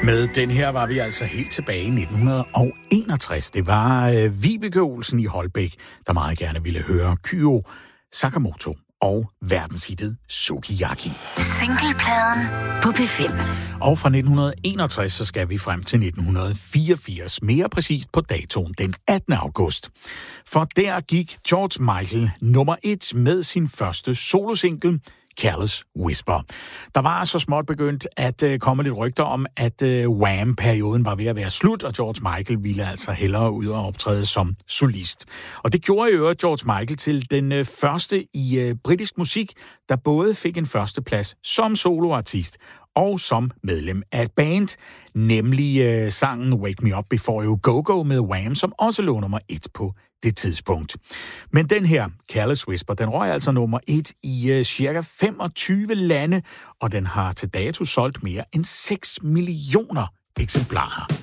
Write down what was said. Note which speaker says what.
Speaker 1: Med den her var vi altså helt tilbage i 1961. Det var Vibeke Olsen i Holbæk, der meget gerne ville høre Kyo Sakamoto og verdenshittet Sukiyaki.
Speaker 2: Singlepladen på P5.
Speaker 1: Og fra 1961 så skal vi frem til 1984, mere præcist på datoen den 18. august. For der gik George Michael nummer 1 med sin første solosingle, Careless Whisper. Der var så småt begyndt at komme lidt rygter om, at Wham-perioden var ved at være slut, og George Michael ville altså hellere ud og optræde som solist. Og det gjorde i øvrigt George Michael til den første i britisk musik, der både fik en førsteplads som soloartist og som medlem af et band, nemlig sangen Wake Me Up Before You Go Go med Wham, som også lå nummer 1 på det tidspunkt. Men den her Careless Whisper, den røg altså nummer 1 i cirka 25 lande, og den har til dato solgt mere end 6 millioner eksemplarer.